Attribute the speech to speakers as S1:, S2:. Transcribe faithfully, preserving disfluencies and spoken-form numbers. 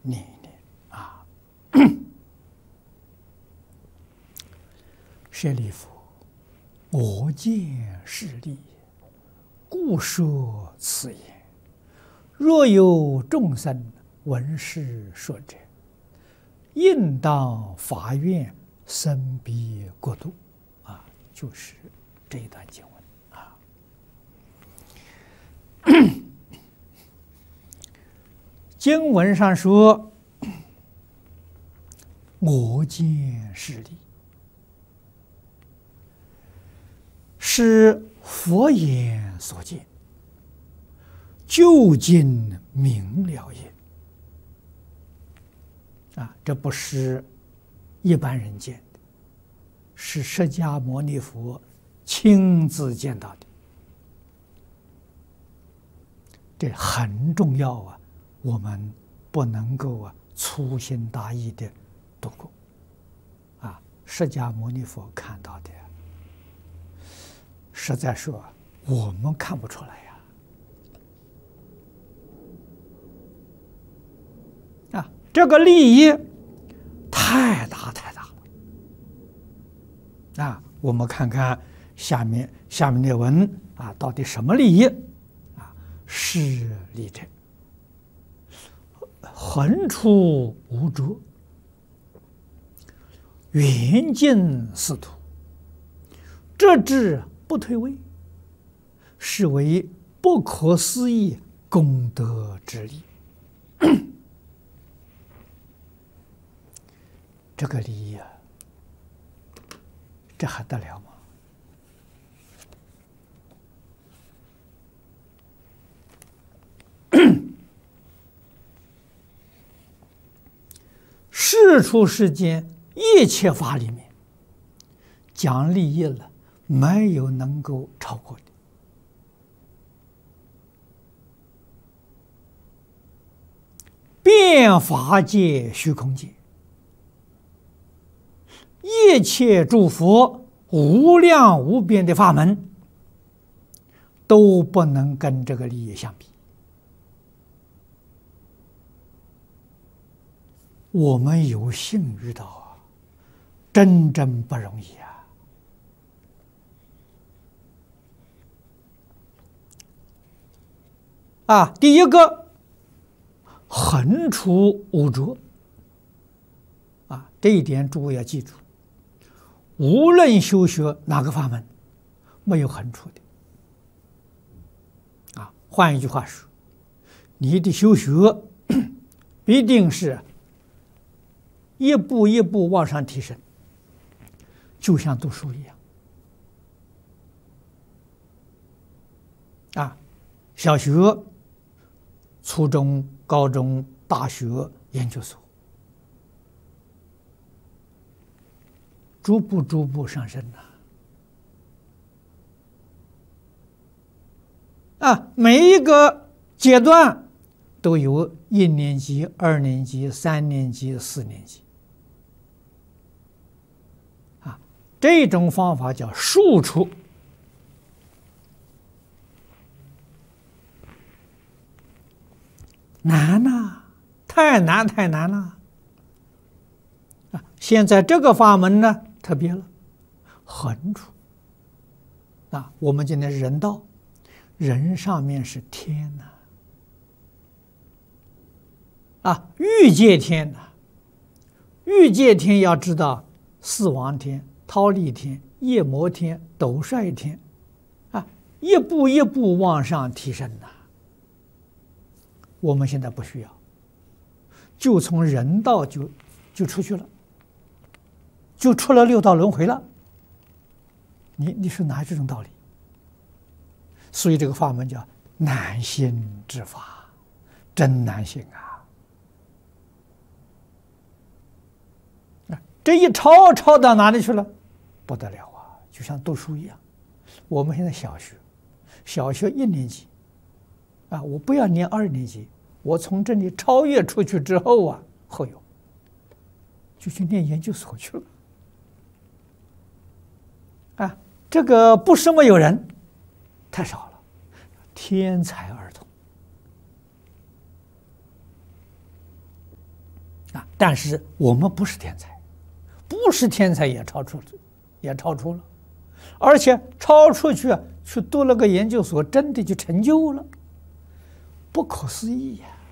S1: 念一念啊。舍利弗，我见是利，故说此言。若有众生闻是说者，应当发愿生彼国土。啊，就是这一段经文啊。经文上说，我见是利，是佛眼所见，究竟明了也。啊，这不是一般人见的，是释迦牟尼佛亲自见到的。这很重要啊，我们不能够啊粗心大意的度过。啊，释迦牟尼佛看到的，实在说我们看不出来呀。啊，这个利益太大太大了。啊，我们看看下面下面的文啊，到底什么利益？啊，是利者，横出无着，圆尽四土，折志不退位，是为不可思议功德之利。这个利益啊，这还得了吗？世出世间一切法里面，讲利益了，没有能够超过的。遍法界虚空界，一切诸佛无量无边的法门，都不能跟这个利益相比。我们有幸遇到啊，真正不容易啊！啊，第一个，横出无着。啊，这一点诸位要记住。无论修学哪个法门，没有横出的。啊，换一句话说，你的修学必定是一步一步往上提升，就像读书一样。啊，小学、初中、高中、大学、研究所，逐步逐步上升呐。啊，每一个阶段都有一年级、二年级、三年级、四年级。啊，这种方法叫庶出。难呐，太难太难了。啊，现在这个法门呢，特别了，横出。啊，我们今天是人道，人上面是天呐。啊，欲界天呐，欲界天要知道，四王天、忉利天、夜摩天、斗率天，啊，一步一步往上提升呐。我们现在不需要，就从人道就就出去了，就出了六道轮回了。你你是哪这种道理？所以这个法门叫难信之法，真难信啊！啊，这一抄抄到哪里去了？不得了啊！就像读书一样。我们现在小学，小学一年级，啊，我不要念二年级。我从这里超越出去之后啊，后有就去念研究所去了。啊，这个不是没有人，太少了，天才儿童。 但是我们不是天才，不是天才也超出，也超出了，而且超出去去读了个研究所，真的就成就了，不可思议呀！